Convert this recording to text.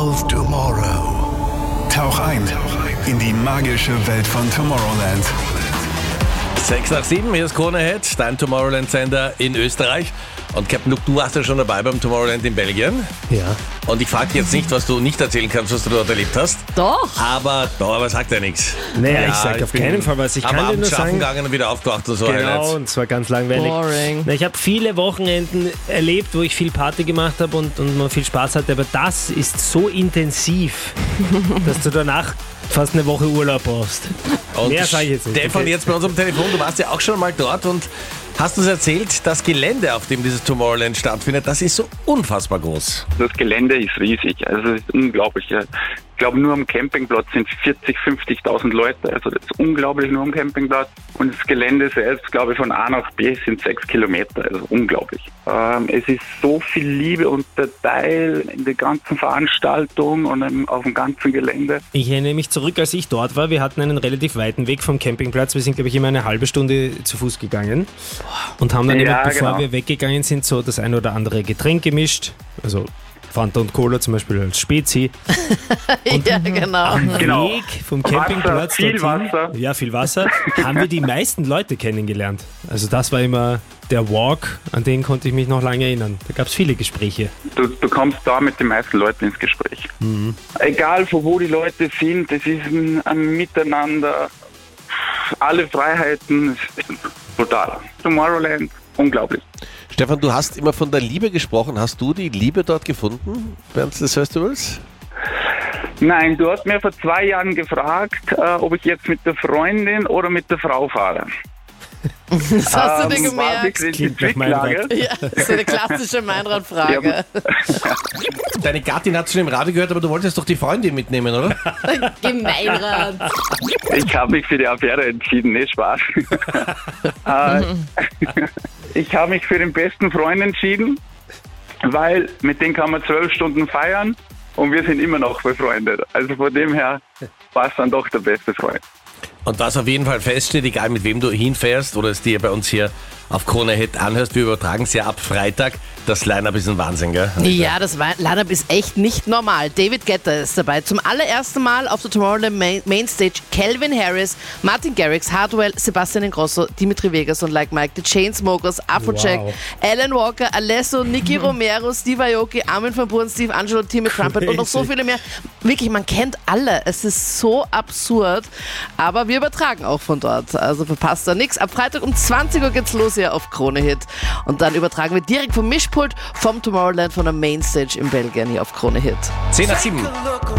of Tomorrow. Tauch ein in die magische Welt von Tomorrowland. 6 nach 7, hier ist Krone Hit, dein Tomorrowland-Sender in Österreich. Und Captain Luke, du warst ja schon dabei beim Tomorrowland in Belgien. Ja. Und ich frage jetzt nicht, was du nicht erzählen kannst, was du dort erlebt hast. Doch. Aber sagt ja nichts. Naja, ich sage auf keinen Fall was. Ich kann dir nur schlafen sagen, gegangen und wieder aufgewacht und so. genau, Highlights. und zwar ganz langweilig. Boring. Na, ich habe viele Wochenenden erlebt, wo ich viel Party gemacht habe und man viel Spaß hatte, aber das ist so intensiv, dass du danach fast eine Woche Urlaub brauchst. Und Mehr sage ich jetzt nicht. Stefan, Okay? jetzt bei unserem Telefon, du warst ja auch schon mal dort und hast uns erzählt, das Gelände, auf dem dieses Tomorrowland stattfindet, das ist so unfassbar groß. Das Gelände ist riesig, also es ist unglaublich. Ich glaube, nur am Campingplatz sind 40.000, 50.000 Leute, also das ist unglaublich nur am Campingplatz. Und das Gelände selbst, glaube ich, von A nach B sind 6 Kilometer, also unglaublich. Es ist so viel Liebe und Detail in der ganzen Veranstaltung und auf dem ganzen Gelände. Ich erinnere mich zurück, als ich dort war. Wir hatten einen relativ weiten Weg vom Campingplatz. Wir sind, glaube ich, immer eine halbe Stunde zu Fuß gegangen und haben dann immer, bevor wir weggegangen sind, so das ein oder andere Getränk gemischt. Also Fanta und Cola zum Beispiel als Spezi. Ja, genau. Am Genau. Weg vom Campingplatz Viel dorthin, Wasser. ja, viel Wasser, haben wir die meisten Leute kennengelernt. Also das war immer der Walk, an den konnte ich mich noch lange erinnern. Da gab es viele Gespräche. Du kommst da mit den meisten Leuten ins Gespräch. Egal von wo die Leute sind, es ist ein Miteinander, alle Freiheiten, brutal. Tomorrowland, unglaublich. Stefan, du hast immer von der Liebe gesprochen. Hast du die Liebe dort gefunden während des Festivals? Nein, du hast mir vor 2 Jahren gefragt, ob ich jetzt mit der Freundin oder mit der Frau fahre. Das hast du dir War gemerkt. wirklich die Klingt nach Meinrad. Zwicklage. Ja, so eine klassische Meinrad-Frage. Deine Gattin hat schon im Radio gehört, aber du wolltest doch die Freundin mitnehmen, oder? Gemeinrad. Ich habe mich für die Affäre entschieden, nicht Spaß. Ich habe mich für den besten Freund entschieden, weil mit dem kann man 12 Stunden feiern und wir sind immer noch befreundet. Also von dem her war es dann doch der beste Freund. Und was auf jeden Fall feststeht, egal mit wem du hinfährst oder es dir bei uns hier auf Krone Hit anhörst, wir übertragen es ja ab Freitag. Das Line-Up ist ein Wahnsinn, gell? Ja, das Line-Up ist echt nicht normal. David Guetta ist dabei. Zum allerersten Mal auf der Tomorrowland Mainstage Calvin Harris, Martin Garrix, Hardwell, Sebastian Ingrosso, Dimitri Vegas und Like Mike, The Chainsmokers, Afrojack, Wow. Alan Walker, Alesso, Nicky Romero, Steve Aoki, Armin van Buuren, Steve Angelo, Timmy Trumpet und noch so viele mehr. Wirklich, man kennt alle. Es ist so absurd. Aber wir übertragen auch von dort. Also verpasst da nichts. Ab Freitag um 20 Uhr geht's los hier auf Krone Hit. Und dann übertragen wir direkt vom Mischpult vom Tomorrowland von der Mainstage in Belgien hier auf Krone Hit. 10 nach 7.